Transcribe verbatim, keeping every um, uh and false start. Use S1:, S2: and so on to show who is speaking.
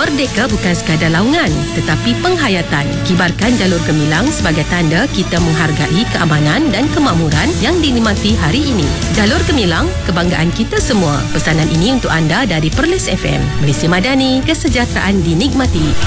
S1: Merdeka bukan sekadar laungan, tetapi penghayatan. Kibarkan jalur gemilang sebagai tanda kita menghargai keamanan dan kemakmuran yang dinikmati hari ini. Jalur Gemilang, kebanggaan kita semua. Pesanan ini untuk anda dari Perlis F M. Malaysia Madani, kesejahteraan dinikmati.